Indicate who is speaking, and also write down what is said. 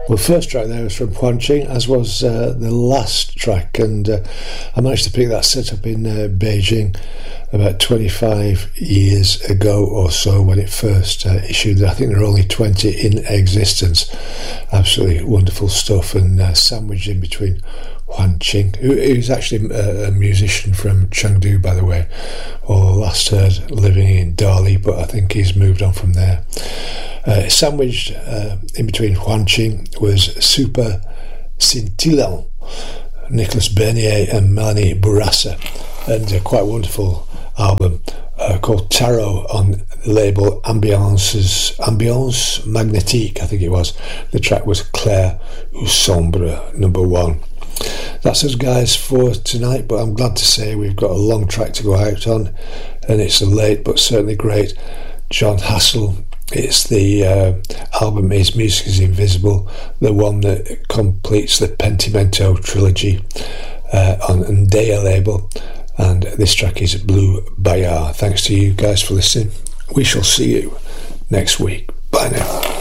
Speaker 1: Well, first track there was from Huan Qing, as was the last track, and I managed to pick that set up in Beijing about 25 years ago or so when it first issued. I think there are only 20 in existence. Absolutely wonderful stuff, and sandwiched in between Huan Qing, who's actually a musician from Chengdu, by the way, or last heard living in Dali, but I think he's moved on from there. Sandwiched in between Huan Qing was Super Scintillant, Nicolas Bernier and Melanie Bourassa, and a quite wonderful album called Tarot on the label Ambiance Magnétique, I think it was. The track was Clair ou Sombre, number 1. That's us guys for tonight, but I'm glad to say we've got a long track to go out on, and it's a late but certainly great John Hassell. It's the album His Music is Invisible, the one that completes the Pentimento trilogy on Ndea label, and this track is Blue Bayard. Thanks to you guys for listening. We shall see you next week. Bye now.